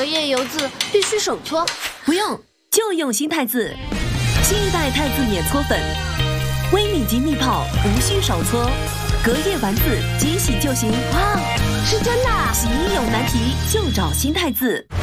隔夜油渍必须手搓。 不用，就用新汰渍。新一代汰渍碾搓粉，微米级密泡，无需手搓，隔夜完渍即洗就行。 哇，是真的啊！ 洗衣有难题就找新汰渍。